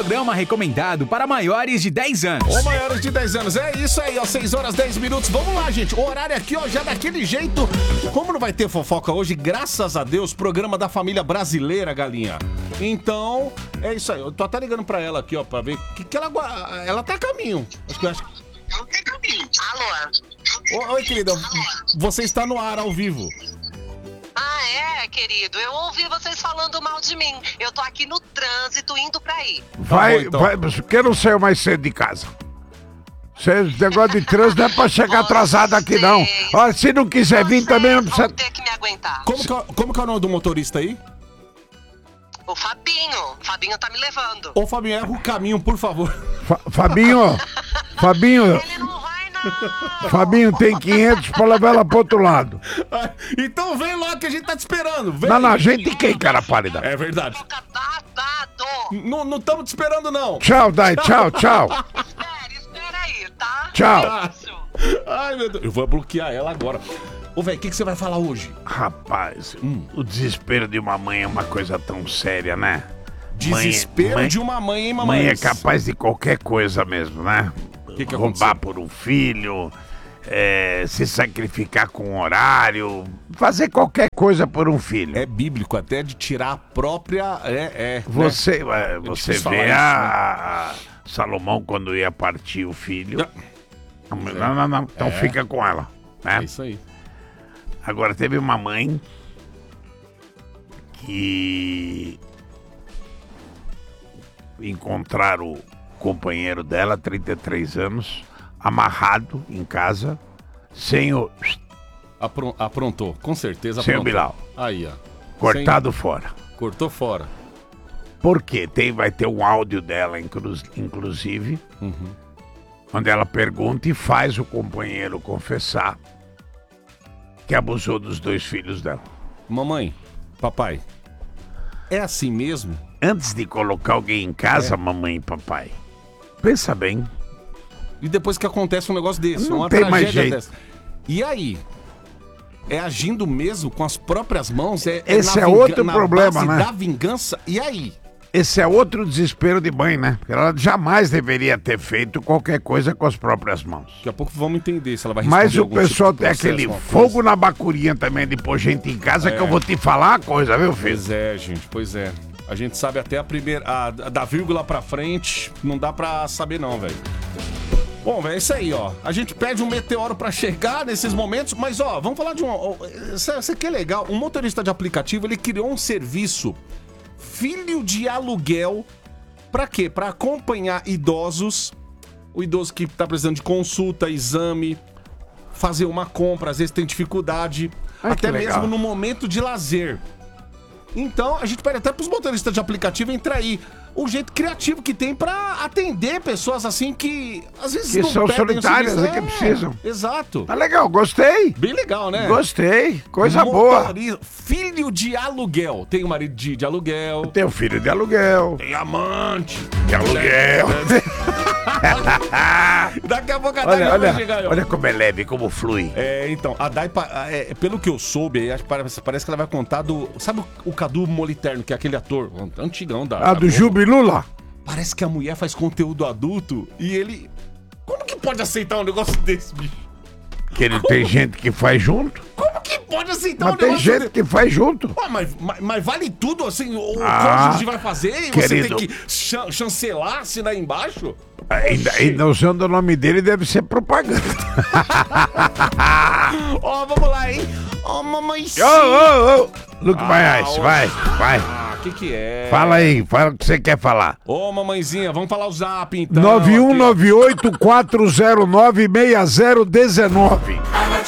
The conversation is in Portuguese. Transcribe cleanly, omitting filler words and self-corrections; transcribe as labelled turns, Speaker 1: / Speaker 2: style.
Speaker 1: programa recomendado para maiores de 10 anos.
Speaker 2: Ou maiores de 10 anos. É isso aí, ó. 6 horas 10 minutos. Vamos lá, gente. O horário aqui, ó, já daquele jeito. Como não vai ter fofoca hoje, graças a Deus, programa da família brasileira, galinha. Então, é isso aí. Eu tô até ligando pra ela aqui, ó, pra ver o que ela tá a caminho. Acho que...
Speaker 3: Alô?
Speaker 2: Oi, querida. Você está no ar, ao vivo.
Speaker 3: Ah, é, querido? Eu ouvi vocês falando mal de mim. Eu tô aqui no trânsito, indo pra aí.
Speaker 4: Vai,
Speaker 2: então.
Speaker 4: vai, porque eu não saio mais cedo de casa. Esse negócio de trânsito não é pra chegar atrasado aqui, não. Olha, se não quiser vir também não precisa...
Speaker 3: Vão ter que me aguentar.
Speaker 2: Como que é o nome do motorista aí?
Speaker 3: O Fabinho. O Fabinho tá me levando.
Speaker 2: Ô, Fabinho, erra o caminho, por favor.
Speaker 4: Fabinho,
Speaker 3: Ele não vai, não.
Speaker 4: Fabinho, tem 500 pra levar ela pro outro lado.
Speaker 2: Então vem logo que a gente tá te esperando. Vem.
Speaker 4: Não, gente quem, cara pálida?
Speaker 2: É verdade.
Speaker 3: Fica babado.
Speaker 2: Não estamos te esperando, não.
Speaker 4: Tchau, Dai, tchau.
Speaker 3: Espera aí, tá?
Speaker 4: Tchau.
Speaker 2: Ai, meu Deus. Eu vou bloquear ela agora. Ô, velho, o que você vai falar hoje?
Speaker 4: Rapaz, o desespero de uma mãe é uma coisa tão séria, né?
Speaker 2: Desespero de uma mãe, hein, mamãe?
Speaker 4: Mãe é capaz de qualquer coisa mesmo, né?
Speaker 2: Que
Speaker 4: roubar por um filho, se sacrificar com um horário, fazer qualquer coisa por um filho.
Speaker 2: É bíblico até de tirar a própria...
Speaker 4: Você
Speaker 2: difícil
Speaker 4: vê
Speaker 2: falar
Speaker 4: Salomão quando ia partir o filho. Não. Então fica com ela, né?
Speaker 2: É isso aí.
Speaker 4: Agora teve uma mãe que encontraram o companheiro dela, 33 anos, amarrado em casa, sem o...
Speaker 2: Aprontou, com certeza
Speaker 4: Sem
Speaker 2: aprontou.
Speaker 4: o Bilal.
Speaker 2: Aí, ó.
Speaker 4: Cortado fora.
Speaker 2: Cortou fora.
Speaker 4: Por quê? Vai ter um áudio dela, inclusive, onde ela pergunta e faz o companheiro confessar que abusou dos 2 filhos dela.
Speaker 2: Mamãe, papai, é assim mesmo?
Speaker 4: Antes de colocar alguém em casa, mamãe e papai, pensa bem.
Speaker 2: E depois que acontece um negócio desse,
Speaker 4: Não
Speaker 2: uma
Speaker 4: tem mais
Speaker 2: tragédia
Speaker 4: jeito.
Speaker 2: dessa. E aí? É agindo mesmo com as próprias mãos?
Speaker 4: Esse é outro problema,
Speaker 2: base
Speaker 4: né?
Speaker 2: da vingança? E aí?
Speaker 4: Esse é outro desespero de mãe, né? Porque ela jamais deveria ter feito qualquer coisa com as próprias mãos.
Speaker 2: Daqui a pouco vamos entender se ela vai responder
Speaker 4: Mas o
Speaker 2: algum
Speaker 4: pessoal
Speaker 2: tipo de
Speaker 4: tem
Speaker 2: processo,
Speaker 4: aquele
Speaker 2: uma
Speaker 4: fogo
Speaker 2: coisa.
Speaker 4: na bacurinha também de pôr gente em casa que eu vou te falar uma coisa, viu, filho?
Speaker 2: Pois é, gente, pois é. A gente sabe até a primeira, da vírgula pra frente, não dá pra saber não, velho. Bom, velho, é isso aí, ó. A gente pede um meteoro pra chegar nesses momentos, mas, ó, vamos falar de um... Isso aqui é legal. Um motorista de aplicativo, ele criou um serviço filho de aluguel. Pra quê? Pra acompanhar idosos. O idoso que tá precisando de consulta, exame, fazer uma compra, às vezes tem dificuldade.
Speaker 4: Ai,
Speaker 2: até
Speaker 4: que legal.
Speaker 2: mesmo no momento de lazer. Então, a gente pede até pros motoristas de aplicativo entrar aí. O jeito criativo que tem pra atender pessoas assim que às vezes
Speaker 4: Que
Speaker 2: não
Speaker 4: são
Speaker 2: pedem o
Speaker 4: solitárias,
Speaker 2: serviço.
Speaker 4: que precisam.
Speaker 2: Exato.
Speaker 4: Tá legal, gostei.
Speaker 2: Bem legal, né?
Speaker 4: Gostei, coisa boa.
Speaker 2: Filho de aluguel. Tem o marido de aluguel.
Speaker 4: Tem o filho de aluguel.
Speaker 2: Tem amante.
Speaker 4: De aluguel.
Speaker 2: Daqui a pouco a Dai vai chegar.
Speaker 4: Olha como é leve, como flui.
Speaker 2: Então, a Dai, pelo que eu soube, parece que ela vai contar do... Sabe o Cadu Moliterno, que é aquele ator antigão da...
Speaker 4: Do Jubilula?
Speaker 2: Parece que a mulher faz conteúdo adulto e ele... Como que pode aceitar um negócio desse, bicho?
Speaker 4: Que ele tem gente que faz junto.
Speaker 2: Como que pode aceitar
Speaker 4: Mas
Speaker 2: um
Speaker 4: tem
Speaker 2: negócio
Speaker 4: gente
Speaker 2: desse?
Speaker 4: que faz junto.
Speaker 2: Ué, mas vale tudo assim? O
Speaker 4: Ah,
Speaker 2: cônjuge vai fazer e
Speaker 4: querido.
Speaker 2: você tem que chancelar, assinar embaixo?
Speaker 4: Ainda usando o nome dele deve ser propaganda.
Speaker 2: Ó, vamos lá, hein? Ó, mamãezinha.
Speaker 4: Ô, Luke Maias, vai.
Speaker 2: Que é?
Speaker 4: Fala aí, fala o que você quer falar.
Speaker 2: Ô, mamãezinha, vamos falar o zap, então.
Speaker 4: 9198-409-6019.